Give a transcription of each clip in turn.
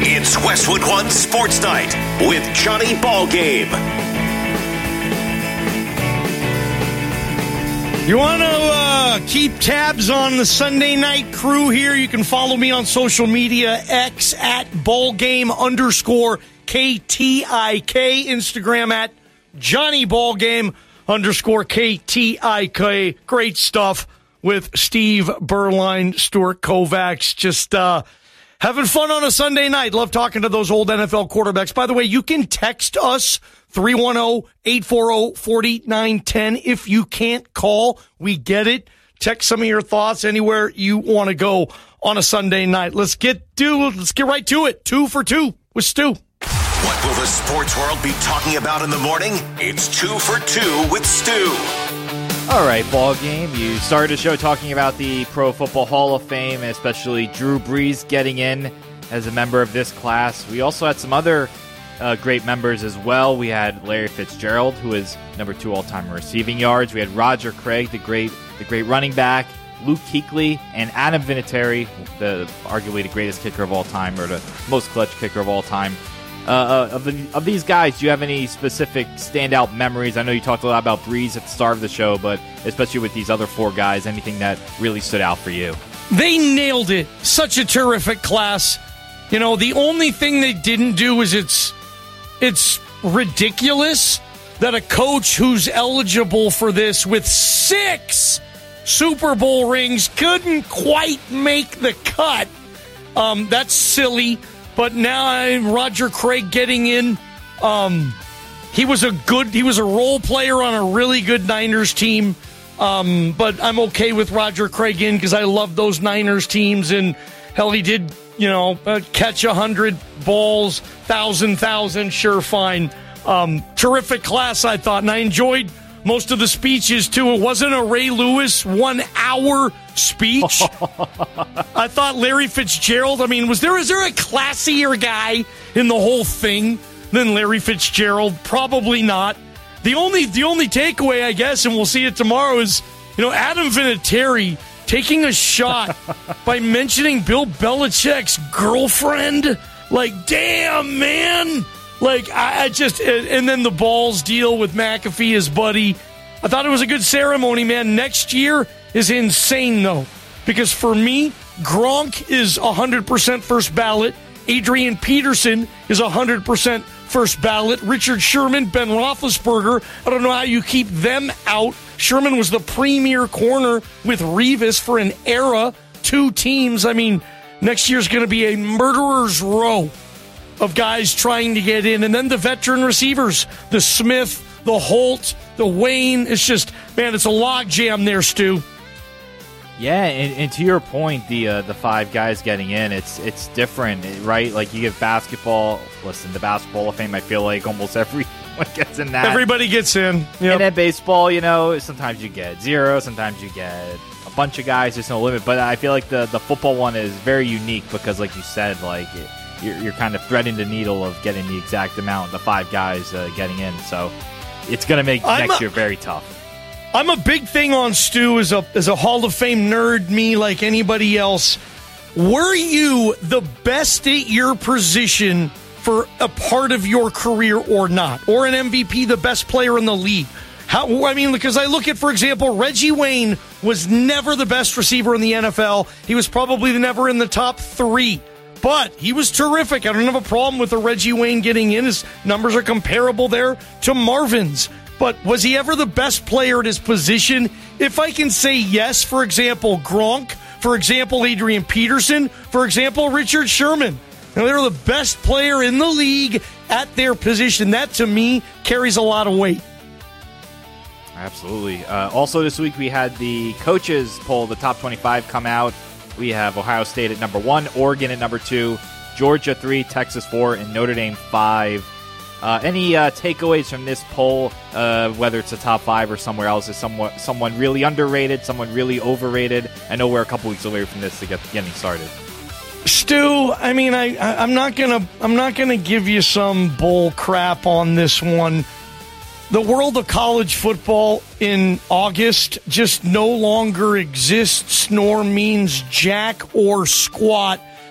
It's Westwood One Sports Night with Johnny Ballgame. You want to keep tabs on the Sunday night crew here? You can follow me on social media, X at Ballgame_KTIK, Instagram at Johnny Ballgame_KTIK. Great stuff with Steve Berline, Stuart Kovacs. Just having fun on a Sunday night. Love talking to those old NFL quarterbacks. By the way, you can text us 310-840-4910. If you can't call, we get it. Text some of your thoughts anywhere you want to go on a Sunday night. Let's get right to it. 2 for 2 with Stu. What will the sports world be talking about in the morning? It's 2 for 2 with Stu. All right, ball game. You started the show talking about the Pro Football Hall of Fame, and especially Drew Brees getting in as a member of this class. We also had some other great members as well. We had Larry Fitzgerald, who is number 2 all-time receiving yards. We had Roger Craig, the great running back, Luke Kuechly, and Adam Vinatieri, arguably the greatest kicker of all time, or the most clutch kicker of all time. Of these guys, do you have any specific standout memories? I know you talked a lot about Brees at the start of the show, but especially with these other 4 guys, anything that really stood out for you? They nailed it. Such a terrific class. You know, the only thing they didn't do is it's ridiculous that a coach who's eligible for this with 6 Super Bowl rings couldn't quite make the cut. That's silly. But now Roger Craig getting in. He was a role player on a really good Niners team. But I'm okay with Roger Craig in because I love those Niners teams. And hell, he did, catch 100 balls, 1,000, sure, fine. Terrific class, I thought. And I enjoyed most of the speeches, too. It wasn't a Ray Lewis 1-hour speech. I thought Larry Fitzgerald, is there a classier guy in the whole thing than Larry Fitzgerald? Probably not. The only takeaway, I guess, and we'll see it tomorrow, is, Adam Vinatieri taking a shot by mentioning Bill Belichick's girlfriend. Like, damn, man. Like, and then the balls deal with McAfee, his buddy. I thought it was a good ceremony, man. Next year is insane, though, because for me, Gronk is 100% first ballot. Adrian Peterson is 100% first ballot. Richard Sherman, Ben Roethlisberger. I don't know how you keep them out. Sherman was the premier corner with Revis for an era. 2 teams. Next year's going to be a murderer's row of guys trying to get in. And then the veteran receivers, the Smith, the Holt, the Wayne. It's just, man, it's a logjam there, Stu. Yeah, and to your point, the 5 guys getting in, it's different, right? Like, you get basketball. Listen, the Basketball Hall of Fame, I feel like almost everyone gets in that. Everybody gets in. Yep. And then baseball, sometimes you get 0, sometimes you get a bunch of guys. There's no limit. But I feel like the football one is very unique because, like you said, you're kind of threading the needle of getting the exact amount, the 5 guys getting in. So it's going to make next year very tough. I'm a big thing on Stu as a Hall of Fame nerd, me like anybody else. Were you the best at your position for a part of your career or not? Or an MVP, the best player in the league? Because I look at, for example, Reggie Wayne was never the best receiver in the NFL. He was probably never in the top 3. But he was terrific. I don't have a problem with the Reggie Wayne getting in. His numbers are comparable there to Marvin's. But was he ever the best player at his position? If I can say yes, for example, Gronk, for example, Adrian Peterson, for example, Richard Sherman. Now, they're the best player in the league at their position. That, to me, carries a lot of weight. Absolutely. Also this week we had the coaches poll, the top 25 come out. We have Ohio State at number 1, Oregon at number 2, Georgia 3, Texas 4, and Notre Dame 5. Any takeaways from this poll, whether it's a top 5 or somewhere else? Is someone really underrated, someone really overrated? I know we're a couple weeks away from this to getting started. Stu, I'm not gonna give you some bull crap on this one. The world of college football in August just no longer exists, nor means jack or squat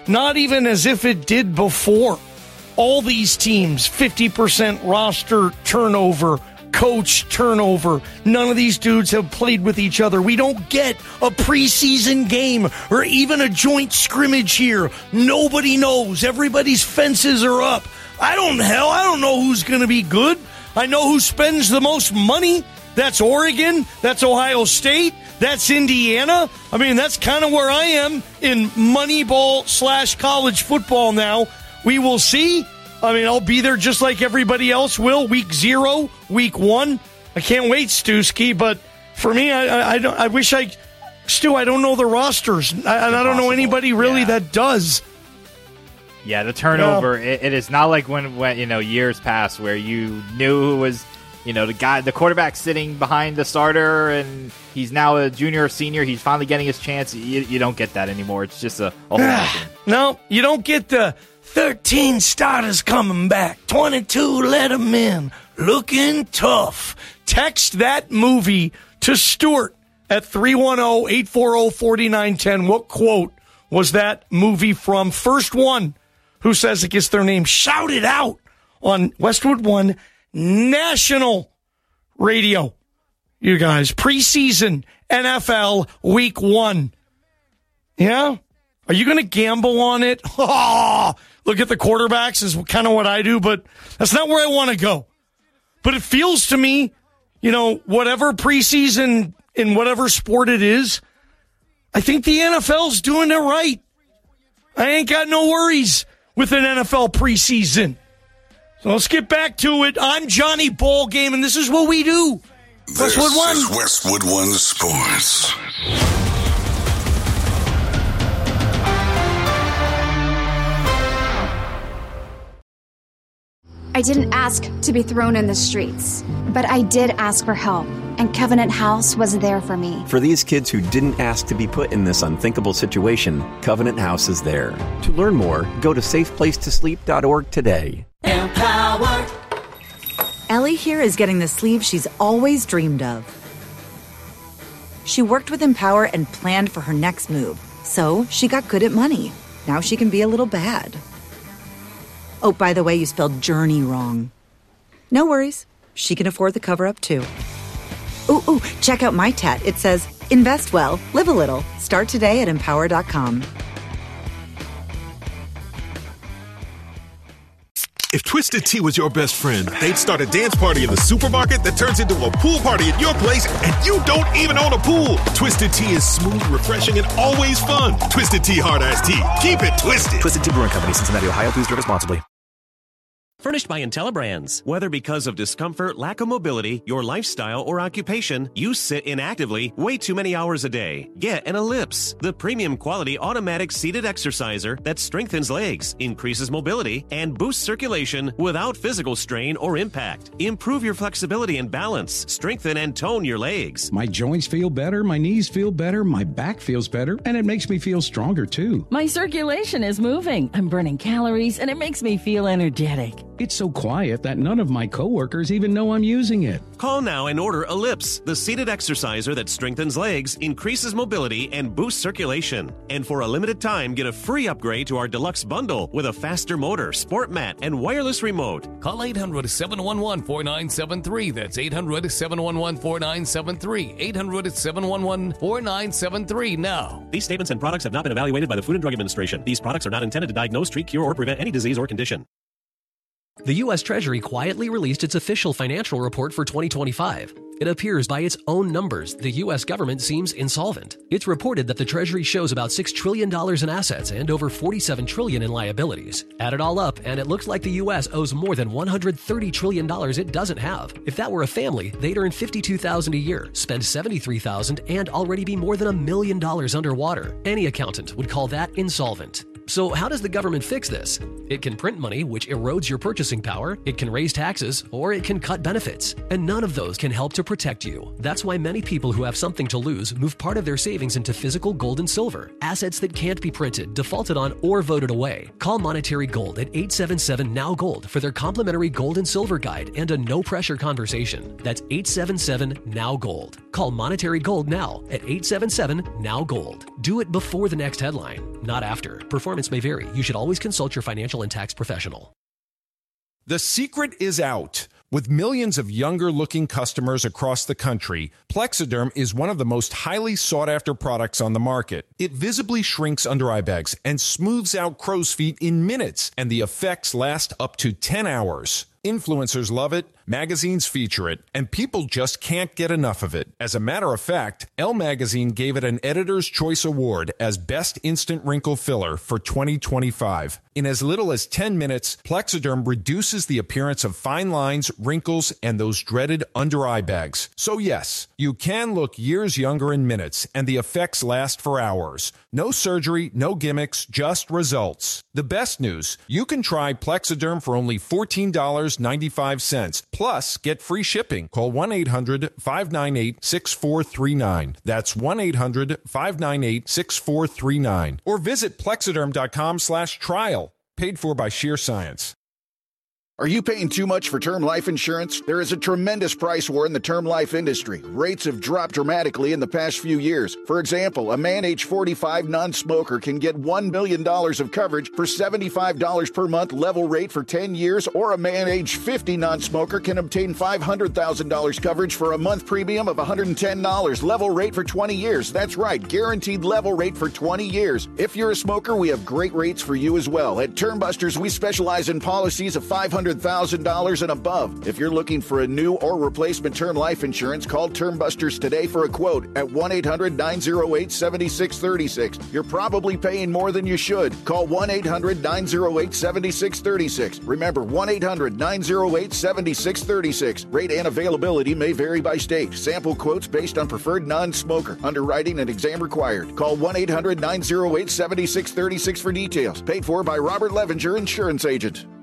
not even as if it did before. All these teams, 50% roster turnover, coach turnover. None of these dudes have played with each other. We don't get a preseason game or even a joint scrimmage here. Nobody knows. Everybody's fences are up. I don't know who's going to be good. I know who spends the most money. That's Oregon. That's Ohio State. That's Indiana. I mean, that's kind of where I am in Moneyball/college football now. We will see. I mean, I'll be there just like everybody else will. Week 0, week 1. I can't wait, Stewski. But for me, I wish Stu, I don't know the rosters. I don't know anybody really that does. Yeah, the turnover, it is not like when years past where you knew who was, the quarterback sitting behind the starter and he's now a junior or senior. He's finally getting his chance. You don't get that anymore. It's just a whole lot. No, you don't get the 13 starters coming back. 22 let them in. Looking tough. Text that movie to Stuart at 310-840-4910. What quote was that movie from? First one who says it gets their name shouted out on Westwood One National Radio. You guys, preseason NFL week 1. Yeah? Are you going to gamble on it? Oh, look at the quarterbacks is kind of what I do, but that's not where I want to go. But it feels to me, whatever preseason in whatever sport it is, I think the NFL's doing it right. I ain't got no worries with an NFL preseason. So let's get back to it. I'm Johnny Ballgame, and this is what we do. Westwood One. This is Westwood One Sports. I didn't ask to be thrown in the streets, but I did ask for help, and Covenant House was there for me. For these kids who didn't ask to be put in this unthinkable situation, Covenant House is there. To learn more, go to safeplacetosleep.org today. Empower. Ellie here is getting the sleeve she's always dreamed of. She worked with Empower and planned for her next move, so she got good at money. Now she can be a little bad. Oh, by the way, you spelled journey wrong. No worries. She can afford the cover-up, too. Ooh, check out my tat. It says, invest well, live a little. Start today at Empower.com. If Twisted Tea was your best friend, they'd start a dance party in the supermarket that turns into a pool party at your place, and you don't even own a pool. Twisted Tea is smooth, refreshing, and always fun. Twisted Tea Hard Iced Tea. Keep it twisted. Twisted Tea Brewing Company, Cincinnati, Ohio. Please drink responsibly. Furnished by IntelliBrands. Whether because of discomfort, lack of mobility, your lifestyle, or occupation, you sit inactively way too many hours a day. Get an Ellipse, the premium quality automatic seated exerciser that strengthens legs, increases mobility, and boosts circulation without physical strain or impact. Improve your flexibility and balance. Strengthen and tone your legs. My joints feel better, my knees feel better, my back feels better, and it makes me feel stronger too. My circulation is moving. I'm burning calories, and it makes me feel energetic. It's so quiet that none of my coworkers even know I'm using it. Call now and order Ellipse, the seated exerciser that strengthens legs, increases mobility, and boosts circulation. And for a limited time, get a free upgrade to our deluxe bundle with a faster motor, sport mat, and wireless remote. Call 800-711-4973. That's 800-711-4973. 800-711-4973 now. These statements and products have not been evaluated by the Food and Drug Administration. These products are not intended to diagnose, treat, cure, or prevent any disease or condition. The U.S. Treasury quietly released its official financial report for 2025. It appears by its own numbers, the U.S. government seems insolvent. It's reported that the Treasury shows about $6 trillion in assets and over $47 trillion in liabilities. Add it all up, and it looks like the U.S. owes more than $130 trillion it doesn't have. If that were a family, they'd earn $52,000 a year, spend $73,000, and already be more than $1 million underwater. Any accountant would call that insolvent. So how does the government fix this? It can print money, which erodes your purchasing power, it can raise taxes, or it can cut benefits. And none of those can help to protect you. That's why many people who have something to lose move part of their savings into physical gold and silver, assets that can't be printed, defaulted on, or voted away. Call Monetary Gold at 877-NOW-GOLD for their complimentary gold and silver guide and a no-pressure conversation. That's 877-NOW-GOLD. Call Monetary Gold now at 877-NOW-GOLD. Do it before the next headline, not after. Performance performance may vary. You should always consult your financial and tax professional. The secret is out. With millions of younger-looking customers across the country, Plexiderm is one of the most highly sought-after products on the market. It visibly shrinks under-eye bags and smooths out crow's feet in minutes, and the effects last up to 10 hours. Influencers love it, magazines feature it, and people just can't get enough of it. As a matter of fact, Elle Magazine gave it an Editor's Choice Award as Best Instant Wrinkle Filler for 2025. In as little as 10 minutes, Plexiderm reduces the appearance of fine lines, wrinkles, and those dreaded under-eye bags. So yes, you can look years younger in minutes, and the effects last for hours. No surgery, no gimmicks, just results. The best news, you can try Plexiderm for only $14.95. Plus, get free shipping. Call 1-800-598-6439. That's 1-800-598-6439. Or visit Plexiderm.com/trial. Paid for by Sheer Science. Are you paying too much for term life insurance? There is a tremendous price war in the term life industry. Rates have dropped dramatically in the past few years. For example, a man age 45 non-smoker can get $1 million of coverage for $75 per month level rate for 10 years, or a man age 50 non-smoker can obtain $500,000 coverage for a month premium of $110 level rate for 20 years. That's right, guaranteed level rate for 20 years. If you're a smoker, we have great rates for you as well. At Termbusters, we specialize in policies of $500,000 and above. If you're looking for a new or replacement term life insurance, call Termbusters today for a quote at 1-800-908-7636. You're probably paying more than you should. Call 1-800-908-7636. Remember, 1-800-908-7636. Rate and availability may vary by state. Sample quotes based on preferred non-smoker. Underwriting and exam required. Call 1-800-908-7636 for details. Paid for by Robert Levinger, Insurance Agent.